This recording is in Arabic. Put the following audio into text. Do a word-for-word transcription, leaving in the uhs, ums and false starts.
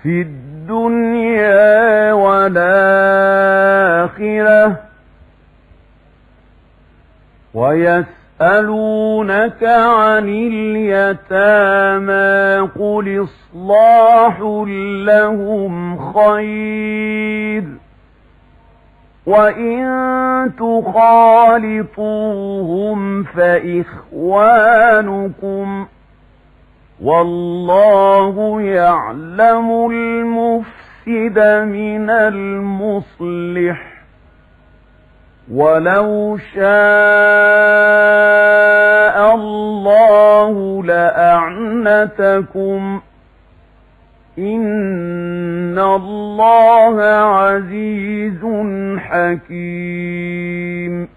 في الدنيا والآخرة ويسألونك عن اليتامى قل إصلاح لهم خير وإن تخالطوهم فإخوانكم والله يعلم المفسد من المصلح ولو شاء الله لأعنتكم إن الله عزيز حكيم